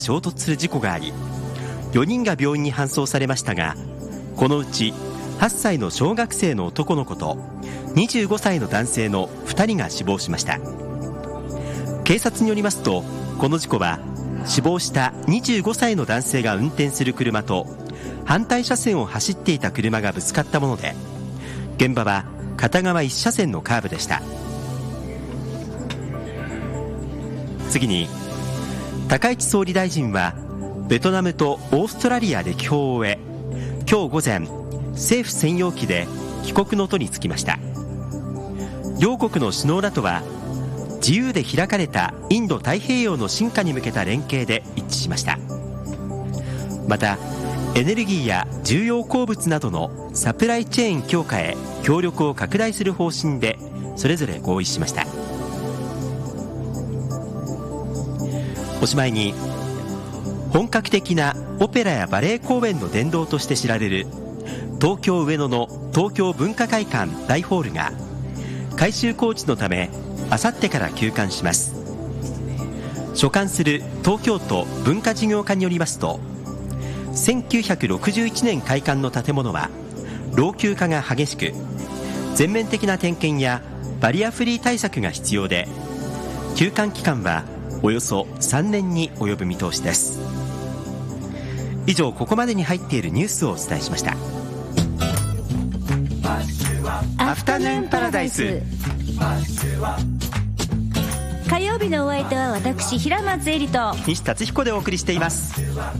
衝突する事故があり、4人が病院に搬送されましたが、このうち8歳の小学生の男の子と25歳の男性の2人が死亡しました。警察によりますと、この事故は死亡した25歳の男性が運転する車と反対車線を走っていた車がぶつかったもので、現場は片側1車線のカーブでした。次に、高市総理大臣はベトナムとオーストラリア歴訪を終え、今日午前政府専用機で帰国の途に就きました。両国の首脳らとは自由で開かれたインド太平洋の進化に向けた連携で一致しました。またエネルギーや重要鉱物などのサプライチェーン強化へ協力を拡大する方針でそれぞれ合意しました。おしまいに、本格的なオペラやバレエ公演の殿堂として知られる東京上野の東京文化会館大ホールが改修工事のためあさってから休館します。所管する東京都文化事業課によりますと、1961年開館の建物は老朽化が激しく、全面的な点検やバリアフリー対策が必要で、休館期間はおよそ3年に及ぶ見通しです。以上、ここまでに入っているニュースをお伝えしました。 アフタヌーンパラダイス。火曜日のお相手は私平松絵里と西達彦でお送りしています。